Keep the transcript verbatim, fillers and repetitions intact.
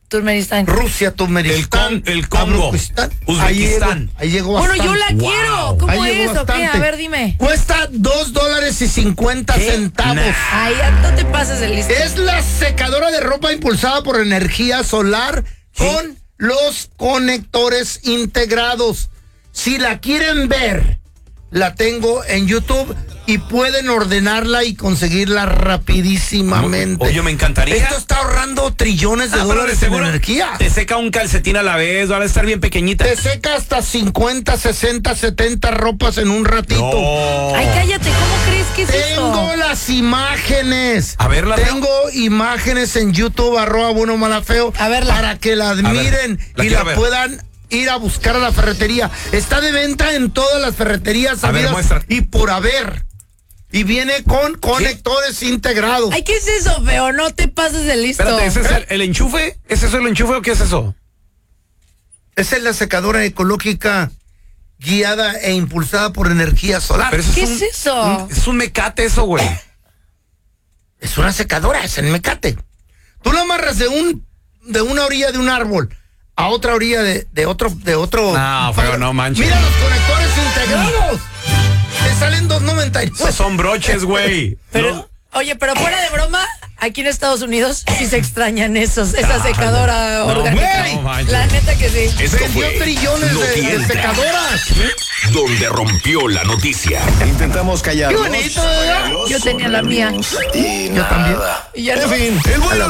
Turkmenistán. Rusia, Turkmenistán. El, con, el Congo. Uzbekistán. Uzbekistán. Ahí llegó, ahí llegó bastante. Bueno, yo la Wow. quiero. ¿Cómo Ahí es llegó o qué? bastante. A ver, dime. Cuesta dos dólares y cincuenta centavos. Nah. Ay, ya no te pases el listo. Es la secadora de ropa impulsada por energía solar con los conectores integrados. Si la quieren ver, la tengo en YouTube y pueden ordenarla y conseguirla rapidísimamente. Oye, me encantaría. Esto está ahorrando trillones de Ah, pero dólares en seguro energía. Te seca un calcetín a la vez, va a estar bien pequeñita. Te seca hasta cincuenta, sesenta, setenta ropas en un ratito. No. Ay, cállate, ¿cómo crees que es Tengo eso? las imágenes. A ver, las Tengo imágenes en YouTube, arroba bueno malafeo, A verla. para que la ver, admiren la y quiero la ver. puedan ir a buscar a la ferretería. Está de venta en todas las ferreterías A ver, habidas muestra. y por haber. Y viene con conectores integrados. Ay, ¿qué es eso, feo? No te pases de listo. Espérate, ¿ese es el, el enchufe? ¿Es eso el enchufe o qué es eso? Esa es la secadora ecológica guiada e impulsada por energía solar. Pero eso ¿Qué un- es eso? un- es un mecate eso, güey. Es una secadora, es el mecate. Tú la amarras de un de una orilla de un árbol a otra orilla de, de otro de otro. No, feo, no manches. Mira los conectores integrados. Te salen dos noventa y Esos nueve. son broches, güey. Pero, No. oye, pero fuera de broma, aquí en Estados Unidos sí se extrañan esos, esa secadora no, orgánica. güey. No manches. La neta que sí. Esto Vendió fue trillones de, de Notientra, secadoras. donde rompió la noticia. Intentamos Qué callarlos. bonito, ¿verdad? Yo tenía la mía. Y Yo también. nada. Y ya En no. fin, el bueno